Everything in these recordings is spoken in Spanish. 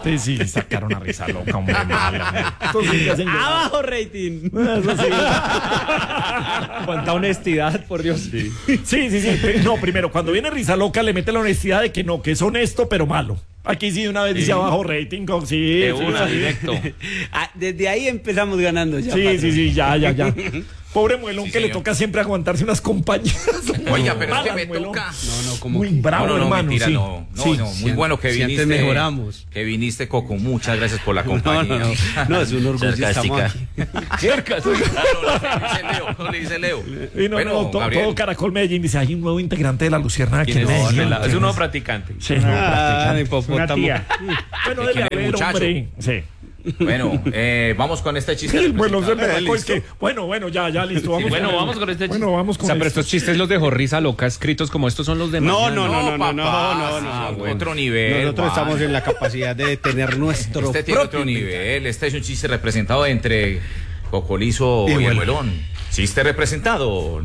Sí, sacaron a Risa Loca, hombre, mala. Entonces, ¡Abajo rating! eso sí. Cuánta honestidad, por Dios. Sí. No, primero, cuando viene Risa Loca le mete la honestidad de que no, que es honesto, pero malo. Aquí sí, una vez dice abajo rating, sí. De una, directo. Desde ahí empezamos ganando ya. Sí, ya. Pobre Muelón, Sí, que le señor. toca siempre aguantarse unas compañías. Oiga, pero es que Malas, me Muelón. toca. Como Muy bravo, no, hermano. mentira, sí. no, Sí. muy bueno que si antes viniste. mejoramos. Que viniste, Coco. Muchas gracias por la compañía. No, es un orgullo. Estamos aquí. Cerca. No le dice Leo. Y no, Bueno, Gabriel. todo Caracol Medellín dice, hay un nuevo integrante de la Luciérnaga aquí en Medellín. Es un nuevo practicante. Sí, no, Ah, mi practicante. hipopótamo. Bueno, ¿De debe quién es el haber, muchacho? hombre. Sí. Bueno, vamos con este chiste. El Muelón se me representado. sacó, es que, bueno, ya, listo. Vamos Bueno, con vamos con este chiste. Bueno, vamos O con sea, pero esto. estos chistes los dejó Risa Loca escritos como estos son los demás. No, papá, sí, otro nivel. Nosotros Juan. estamos en la capacidad de tener nuestro Este tiene propio otro nivel. Este es un chiste representado entre Cocolizo y el Muelón. Chiste representado.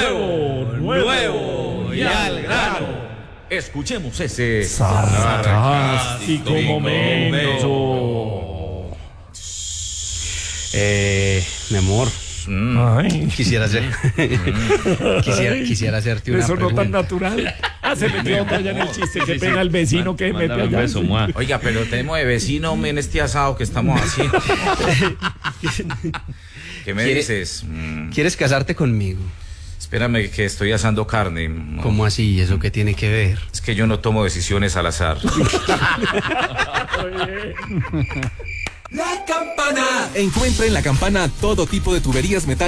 Nuevo y al grano. Escuchemos ese. Sarcástico momento. Mi amor, Ay, quisiera hacerte una eso no pregunta. tan natural. Se metió otra allá en el chiste. Qué pena el vecino que mete Mándame un allá. beso, mua. Oiga, pero tenemos de vecino en este asado que estamos haciendo. ¿Qué me ¿Quiere- dices? ¿Quieres casarte conmigo? Espérame que estoy asando carne. ¿Cómo así? ¿Eso qué tiene que ver? Es que yo no tomo decisiones al azar. La Campana. Encuentra en La Campana todo tipo de tuberías metálicas